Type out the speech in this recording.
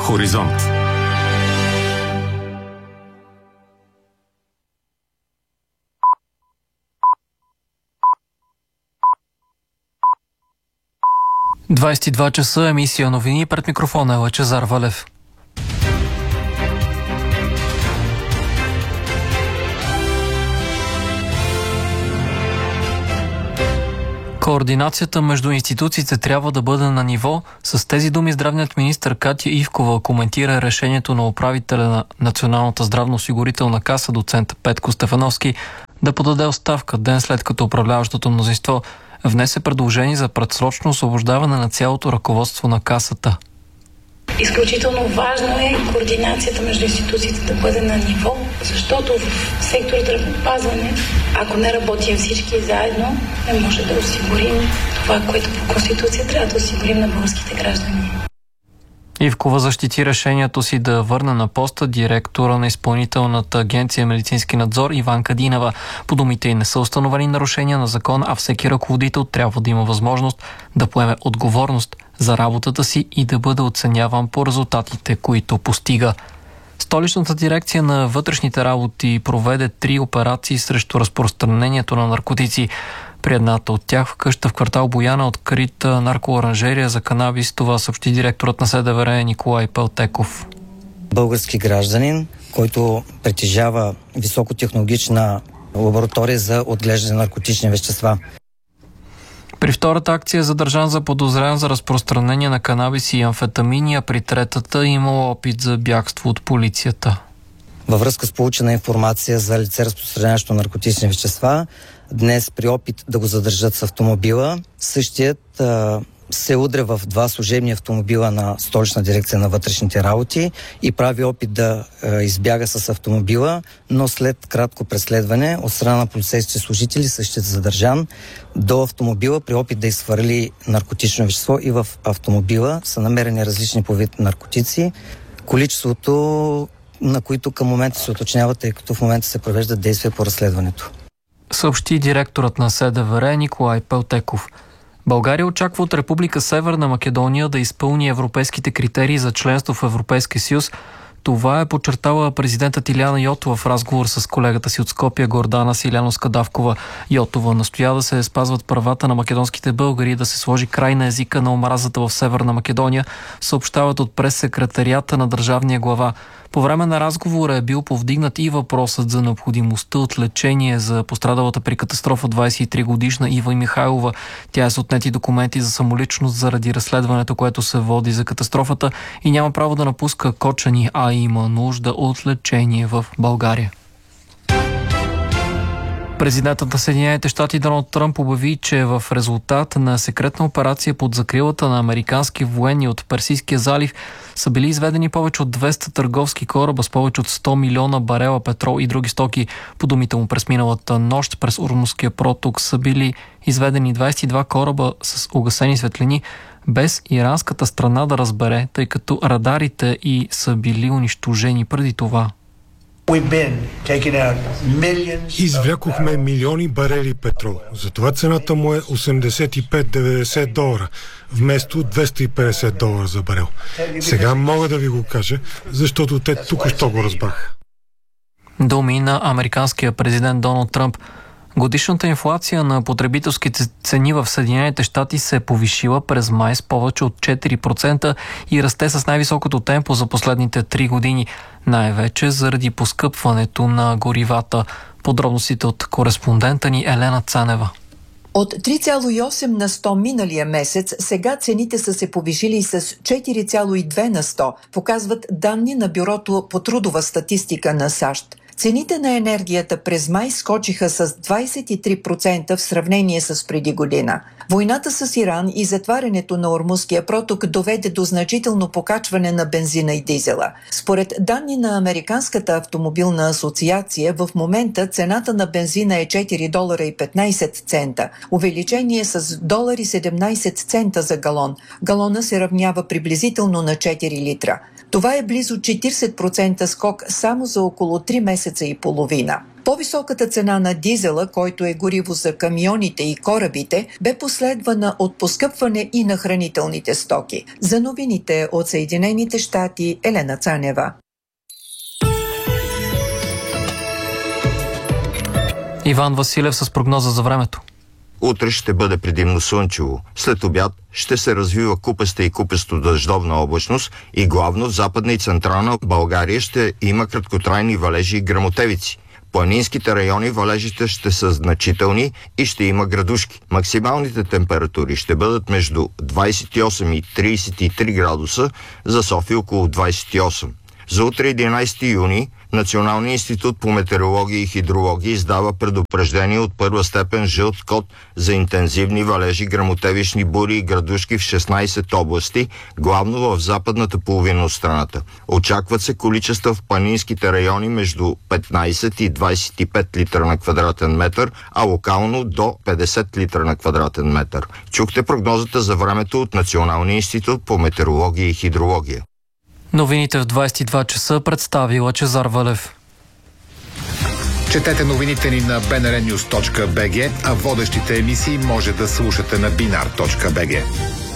Хоризонт. – 22 часа, емисия новини, пред микрофона е Лъчезар Валев. Координацията между институциите трябва да бъде на ниво. С тези думи здравният министър Катя Ивкова коментира решението на управителя на Националната здравноосигурителна каса доцент Петко Стефановски да подаде оставка ден след като управляващото мнозинство внесе предложение за предсрочно освобождаване на цялото ръководство на касата. Изключително важно е координацията между институциите да бъде на ниво, защото в сектора здравеопазване, ако не работим всички заедно, не може да осигурим това, което по Конституция трябва да осигурим на българските граждани. Ивкова защити решението си да върне на поста директора на Изпълнителната агенция медицински надзор Иванка Динева. По думите й не са установени нарушения на закон, а всеки ръководител трябва да има възможност да поеме отговорност за работата си и да бъде оценяван по резултатите, които постига. Столичната дирекция на вътрешните работи проведе 3 операции срещу разпространението на наркотици. При едната от тях в къща в квартал Бояна открита наркооранжерия за канабис. Това съобщи директорът на СДВР Николай Пелтеков. Български гражданин, който притежава високотехнологична лаборатория за отглеждане на наркотични вещества. При втората акция е задържан за подозрян за разпространение на канабис и амфетамини, а при третата имало опит за бягство от полицията. Във връзка с получена информация за лице разпространяващо наркотични вещества, днес при опит да го задържат с автомобила, същият се удря в 2 служебни автомобила на Столична дирекция на вътрешните работи и прави опит да избяга с автомобила, но след кратко преследване от страна на полицейските служители същият задържан до автомобила при опит да изхвърли наркотично вещество и в автомобила са намерени различни по вид наркотици. Количеството, на които към момента се уточняват, тъй като в момента се провеждат действия по разследването. Съобщи директорът на СДВР Николай Пелтеков. България очаква от Република Северна Македония да изпълни европейските критерии за членство в Европейския съюз. Това е подчертала президентът Илияна Йотова в разговор с колегата си от Скопие Гордана Силяно-Скадавкова. Йотова настоя да се спазват правата на македонските българи и да се сложи край на езика на омразата в Северна Македония, съобщават от прес-секретарията на държавния глава. По време на разговора е бил повдигнат и въпросът за необходимостта от лечение за пострадалата при катастрофа 23-годишна Ива Михайлова. Тя е с отнети документи за самоличност заради разследването, което се води за катастрофата и няма право да напуска Кочани, а има нужда от лечение в България. Президентът на Съединените щати Доналд Тръмп обяви, че в резултат на секретна операция под закрилата на американски военни от Персийския залив са били изведени повече от 200 търговски кораба с повече от 100 милиона барела петрол и други стоки. По думите му, през миналата нощ през Ормузския проток са били изведени 22 кораба с угасени светлини, без иранската страна да разбере, тъй като радарите и са били унищожени преди това. Извлякохме милиони барели петрол. Затова цената му е $85-90 вместо $250 за барел. Сега мога да ви го кажа, защото те току-що го разбраха. Думи на американския президент Доналд Тръмп. Годишната инфлация на потребителските цени в Съединените щати се е повишила през май с повече от 4% и расте с най-високото темпо за последните 3 години, най-вече заради поскъпването на горивата. Подробностите от кореспондента ни Елена Цанева. От 3,8 на 100 миналия месец, сега цените са се повишили с 4,2 на 100, показват данни на Бюрото по трудова статистика на САЩ. Цените на енергията през май скочиха с 23% в сравнение с преди година. Войната с Иран и затварянето на Ормузския проток доведе до значително покачване на бензина и дизела. Според данни на Американската автомобилна асоциация, в момента цената на бензина е $4,15, увеличение с $1,17 за галон. Галона се равнява приблизително на 4 литра. Това е близо 40% скок само за около 3 месеца месеца и половина. По-високата цена на дизела, който е гориво за камионите и корабите, бе последвана от поскъпване и на хранителните стоки. За новините от Съединените щати, Елена Цанева. Иван Василев с прогноза за времето. Утре ще бъде предимно слънчево. След обяд ще се развива купеста и купесто дъждовна облачност и главно в Западна и Централна България ще има краткотрайни валежи и гръмотевици. В планинските райони валежите ще са значителни и ще има градушки. Максималните температури ще бъдат между 28 и 33 градуса, за София около 28. За утре 11 юни Националният институт по метеорология и хидрология издава предупреждение от първа степен жълт код за интензивни валежи, гръмотевични бури и градушки в 16 области, главно в западната половина от страната. Очакват се количества в планинските райони между 15 и 25 литра на квадратен метър, а локално до 50 литра на квадратен метър. Чухте прогнозата за времето от Националния институт по метеорология и хидрология. Новините в 22 часа представи Лъчезар Валев. Четете новините ни на bnrnews.bg, а водещите емисии може да слушате на binar.bg.